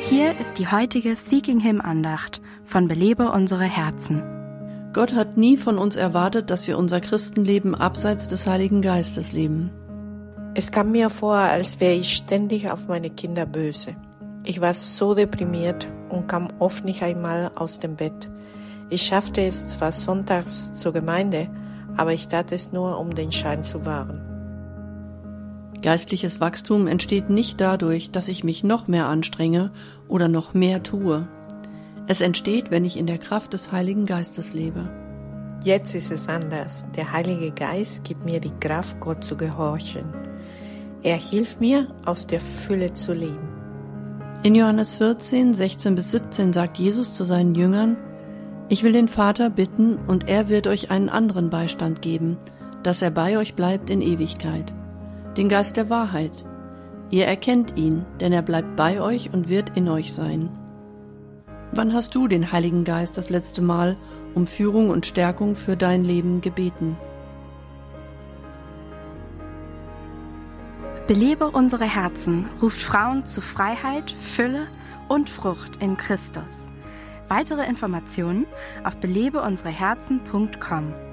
Hier ist die heutige Seeking Him Andacht von Belebe unsere Herzen. Gott hat nie von uns erwartet, dass wir unser Christenleben abseits des Heiligen Geistes leben. Es kam mir vor, als wäre ich ständig auf meine Kinder böse. Ich war so deprimiert und kam oft nicht einmal aus dem Bett. Ich schaffte es zwar sonntags zur Gemeinde, aber ich tat es nur, um den Schein zu wahren. Geistliches Wachstum entsteht nicht dadurch, dass ich mich noch mehr anstrenge oder noch mehr tue. Es entsteht, wenn ich in der Kraft des Heiligen Geistes lebe. Jetzt ist es anders. Der Heilige Geist gibt mir die Kraft, Gott zu gehorchen. Er hilft mir, aus der Fülle zu leben. In Johannes 14, 16-17 sagt Jesus zu seinen Jüngern: Ich will den Vater bitten, und er wird euch einen anderen Beistand geben, dass er bei euch bleibt in Ewigkeit. Den Geist der Wahrheit. Ihr erkennt ihn, denn er bleibt bei euch und wird in euch sein. Wann hast du den Heiligen Geist das letzte Mal um Führung und Stärkung für dein Leben gebeten? Belebe unsere Herzen ruft Frauen zu Freiheit, Fülle und Frucht in Christus. Weitere Informationen auf belebeunsereherzen.com.